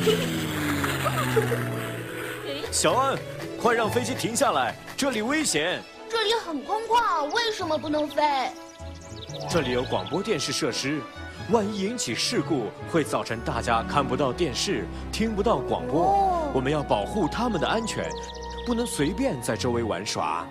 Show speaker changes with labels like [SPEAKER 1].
[SPEAKER 1] 小安，快让飞机停下来，这里危险。
[SPEAKER 2] 这里很空旷，为什么不能飞？
[SPEAKER 1] 这里有广播电视设施，万一引起事故，会造成大家看不到电视，听不到广播。我们要保护他们的安全，不能随便在周围玩耍。